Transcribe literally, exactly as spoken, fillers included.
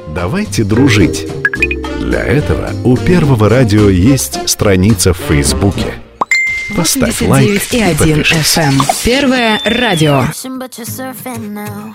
Давайте дружить. Для этого у Первого радио есть страница в Фейсбуке. Поставь лайк и восемьдесят девять и один подпишись. эф эм. Первое радио.